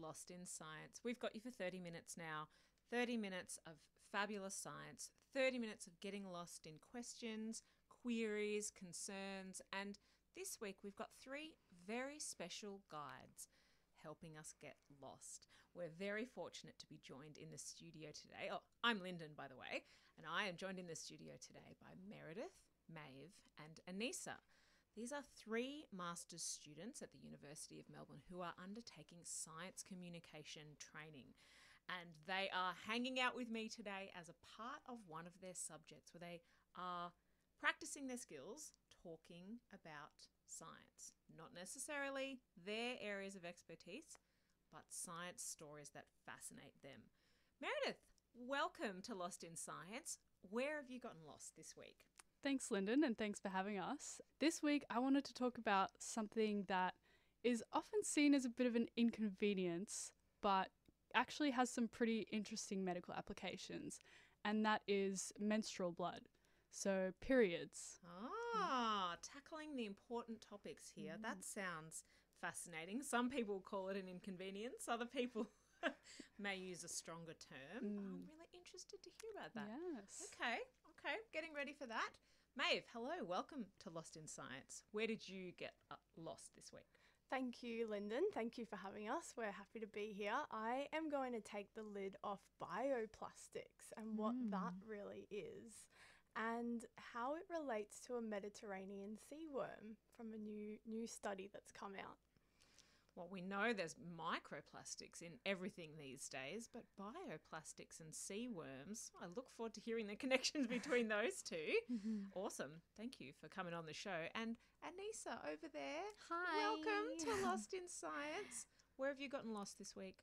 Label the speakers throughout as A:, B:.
A: Lost in Science. We've got you for 30 minutes now. 30 minutes of fabulous science, 30 minutes of getting lost in questions, queries, concerns, and this week we've got 3 very special guides helping us get lost. We're very fortunate to be joined in the studio today. Oh, I'm Lyndon, by the way, and I am joined in the studio today by Meredith, Maeve, and Anissa. These are 3 master's students at the University of Melbourne who are undertaking science communication training. And they are hanging out with me today as a part of one of their subjects where they are practicing their skills talking about science. Not necessarily their areas of expertise, but science stories that fascinate them. Meredith, welcome to Lost in Science. Where have you gotten lost this week?
B: Thanks, Lyndon, and thanks for having us. This week, I wanted to talk about something that is often seen as a bit of an inconvenience, but actually has some pretty interesting medical applications, and that is menstrual blood. So, periods.
A: Tackling the important topics here. That sounds fascinating. Some people call it an inconvenience. Other people may use a stronger term. I'm really interested to hear about that.
B: Yes.
A: Okay. Getting ready for that. Maeve, hello. Welcome to Lost in Science. Where did you get lost this week?
C: Thank you, Lyndon. Thank you for having us. We're happy to be here. I am going to take the lid off bioplastics and what that really is and how it relates to a Mediterranean sea worm from a new study that's come out.
A: Well, we know there's microplastics in everything these days, but bioplastics and sea worms, I look forward to hearing the connections between those two. Awesome. Thank you for coming on the show. And Anissa over there.
D: Hi.
A: Welcome to Lost in Science. Where have you gotten lost this week?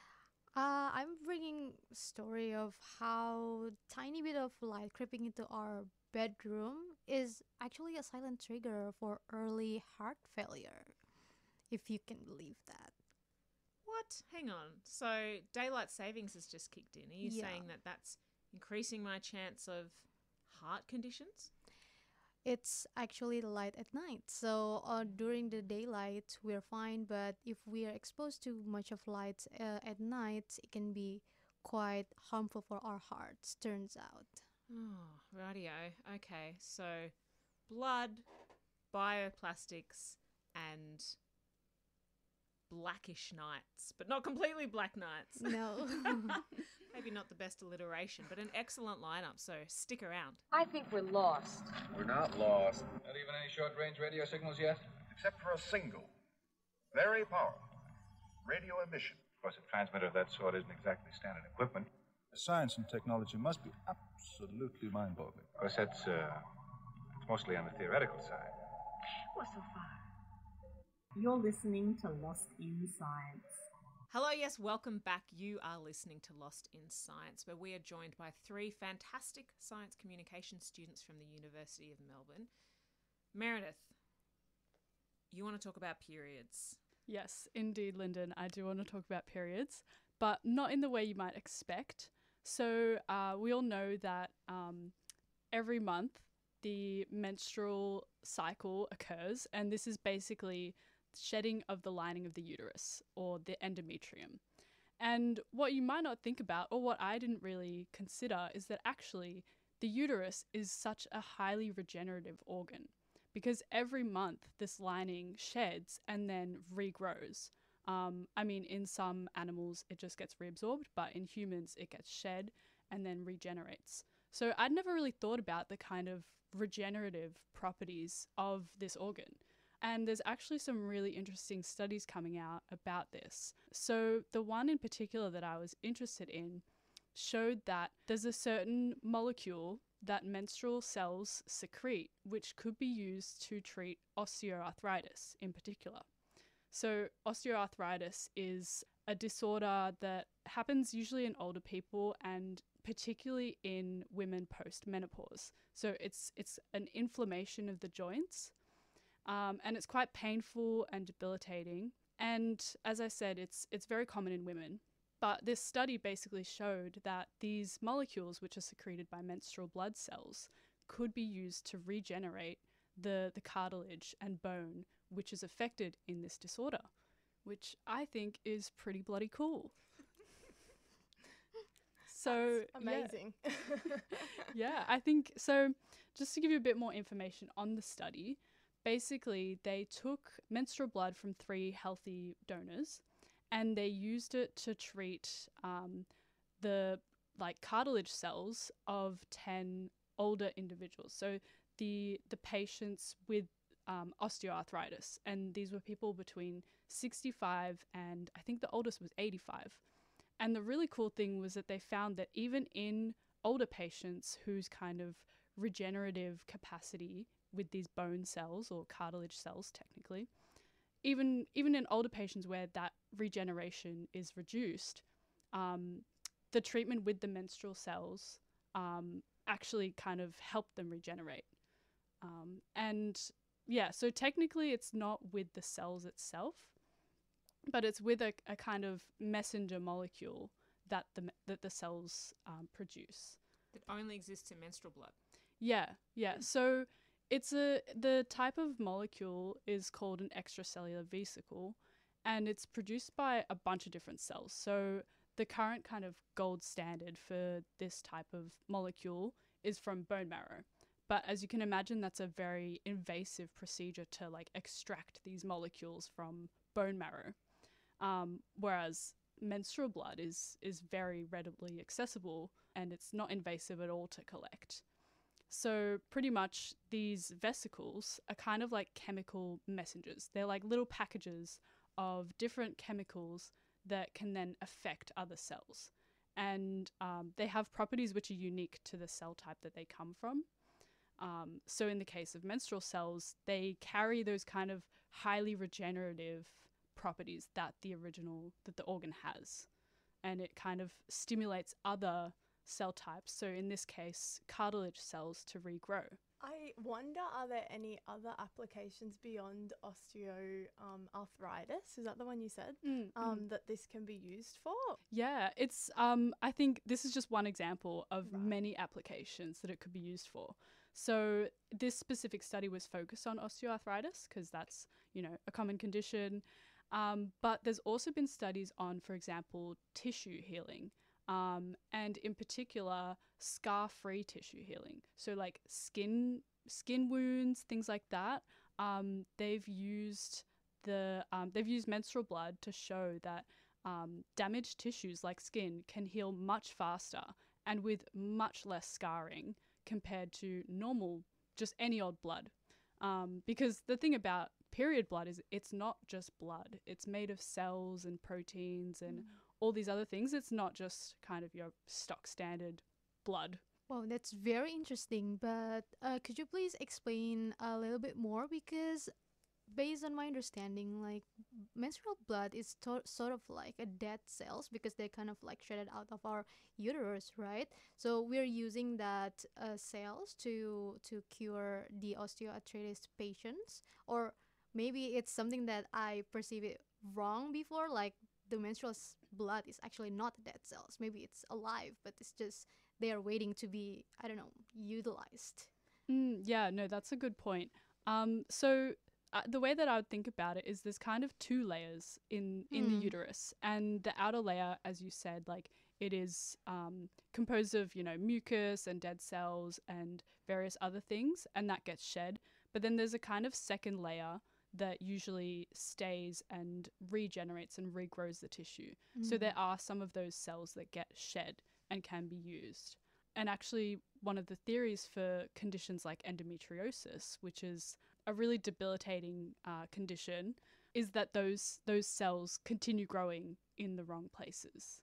D: I'm bringing a story of how tiny bit of light creeping into our bedroom is actually a silent trigger for early heart failure, if you can believe that.
A: What? Hang on. So daylight savings has just kicked in. Are you saying that that's increasing my chance of heart conditions?
D: It's actually the light at night. So during the daylight, we're fine. But if we are exposed to much of light at night, it can be quite harmful for our hearts, turns out.
A: Oh, rightio. Okay. So blood, bioplastics, and blackish nights, but not completely black nights.
D: No.
A: Maybe not the best alliteration, but an excellent lineup, so stick around.
E: I think we're lost.
F: We're not lost. Not even any short-range radio signals yet?
G: Except for a single, very powerful radio emission.
F: Of course, a transmitter of that sort isn't exactly standard equipment.
H: Science and technology must be absolutely mind-boggling.
F: Of course, it's mostly on the theoretical side.
E: Well, so far. You're listening to Lost in Science.
A: Hello, yes, welcome back. You are listening to Lost in Science, where we are joined by 3 fantastic science communication students from the University of Melbourne. Meredith, you want to talk about periods?
B: Yes, indeed, Lyndon. I do want to talk about periods, but not in the way you might expect. So we all know that every month the menstrual cycle occurs, and this is basically shedding of the lining of the uterus or the endometrium. And what you might not think about, or what I didn't really consider, is that actually the uterus is such a highly regenerative organ because every month this lining sheds and then regrows. In some animals it just gets reabsorbed, but in humans it gets shed and then regenerates. So I'd never really thought about the kind of regenerative properties of this organ. And there's actually some really interesting studies coming out about this. So the one in particular that I was interested in showed that there's a certain molecule that menstrual cells secrete, which could be used to treat osteoarthritis in particular. So osteoarthritis is a disorder that happens usually in older people and particularly in women post-menopause. So it's an inflammation of the joints. And it's quite painful and debilitating. And as I said, it's very common in women. But this study basically showed that these molecules, which are secreted by menstrual blood cells, could be used to regenerate the cartilage and bone which is affected in this disorder, which I think is pretty bloody cool. So
C: That's amazing.
B: Yeah, I think so. Just to give you a bit more information on the study, basically they took menstrual blood from 3 healthy donors, and they used it to treat the cartilage cells of 10 older individuals. So the patients with osteoarthritis, and these were people between 65 and I think the oldest was 85. And the really cool thing was that they found that even in older patients whose kind of regenerative capacity with these bone cells or cartilage cells technically, even in older patients where that regeneration is reduced, the treatment with the menstrual cells actually kind of helped them regenerate. And yeah, so technically it's not with the cells itself, but it's with a kind of messenger molecule that the cells produce.
A: That only exists in menstrual blood.
B: Yeah. So the type of molecule is called an extracellular vesicle, and it's produced by a bunch of different cells. So the current kind of gold standard for this type of molecule is from bone marrow. But as you can imagine, that's a very invasive procedure to extract these molecules from bone marrow. Whereas menstrual blood is very readily accessible, and it's not invasive at all to collect. So pretty much these vesicles are kind of like chemical messengers. They're like little packages of different chemicals that can then affect other cells. And they have properties which are unique to the cell type that they come from. So in the case of menstrual cells, they carry those kind of highly regenerative properties that the organ has, and it kind of stimulates other cell types, so in this case cartilage cells, to regrow.
C: I wonder, are there any other applications beyond osteoarthritis? Is that the one you said? That this can be used for?
B: Yeah, it's I think this is just one example of many applications that it could be used for. So this specific study was focused on osteoarthritis because that's, a common condition. But there's also been studies on, for example, tissue healing, and in particular, scar-free tissue healing. So like skin wounds, things like that. They've used menstrual blood to show that damaged tissues like skin can heal much faster and with much less scarring compared to normal, just any old blood. Because the thing about period blood is it's not just blood. It's made of cells and proteins and all these other things. It's not just kind of your stock standard blood.
D: Wow, that's very interesting. But could you please explain a little bit more? Because based on my understanding, menstrual blood is sort of like a dead cells because they're kind of shredded out of our uterus, right? So we're using that cells to cure the osteoarthritis patients, or maybe it's something that I perceive it wrong before, the menstrual blood is actually not dead cells. Maybe it's alive, but it's just they are waiting to be, I don't know, utilized.
B: Yeah, no, that's a good point. So the way that I would think about it is there's kind of 2 layers in the uterus, and the outer layer, as you said, it is composed of, mucus and dead cells and various other things, and that gets shed. But then there's a kind of second layer that usually stays and regenerates and regrows the tissue. So there are some of those cells that get shed and can be used. And actually, one of the theories for conditions like endometriosis, which is a really debilitating condition, is that those cells continue growing in the wrong places.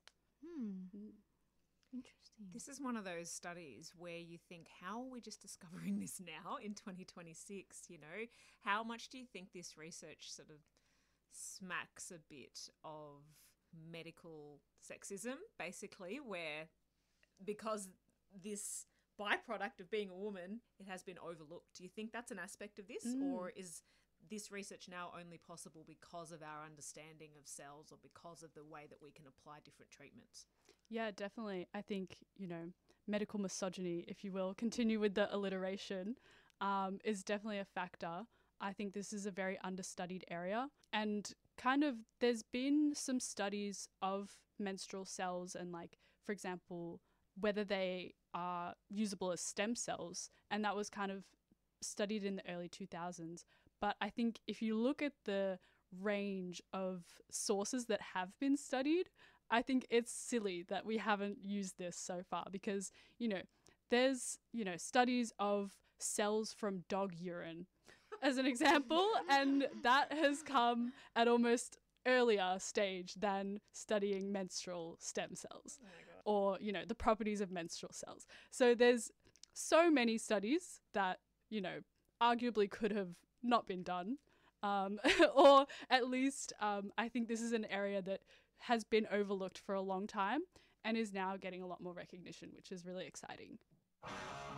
D: Interesting.
A: This is one of those studies where you think, how are we just discovering this now in 2026? How much do you think this research sort of smacks a bit of medical sexism, basically, where because this byproduct of being a woman, it has been overlooked? Do you think that's an aspect of this, or is this research now only possible because of our understanding of cells or because of the way that we can apply different treatments?
B: Yeah, definitely. I think, medical misogyny, if you will, continue with the alliteration, is definitely a factor. I think this is a very understudied area. And kind of there's been some studies of menstrual cells and, like, for example, whether they are usable as stem cells. And that was kind of studied in the early 2000s. But I think if you look at the range of sources that have been studied, I think it's silly that we haven't used this so far because, you know, there's, you know, studies of cells from dog urine as an example, and that has come at almost earlier stage than studying menstrual stem cells or, you know, the properties of menstrual cells. So there's so many studies that, you know, arguably could have not been done. Or at least I think this is an area that has been overlooked for a long time and is now getting a lot more recognition, which is really exciting.